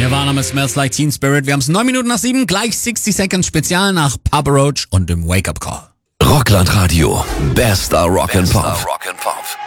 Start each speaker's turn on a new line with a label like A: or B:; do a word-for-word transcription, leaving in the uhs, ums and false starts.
A: Nirvana mit Smells Like Teen Spirit. Wir haben es neun Minuten nach sieben, gleich sixty Seconds Spezial nach Papa Roach und dem Wake Up Call.
B: Rockland Radio, bester Rock and Pop.